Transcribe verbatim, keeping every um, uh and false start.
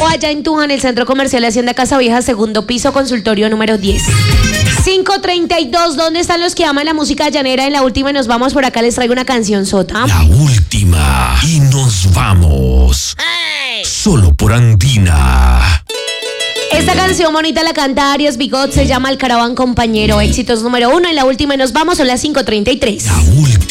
allá en Tunja, en el Centro Comercial Hacienda Casa Vieja, segundo piso, consultorio número diez. cinco treinta y dos, ¿dónde están los que aman la música llanera? En la última y nos vamos, por acá les traigo una canción sota. La última y nos vamos. ¡Hey! Solo por Andina. Esta canción bonita la canta Arias Bigot, se llama El Caraván Compañero. Éxitos número uno. En la última y nos vamos, son las cinco treinta y tres. La última.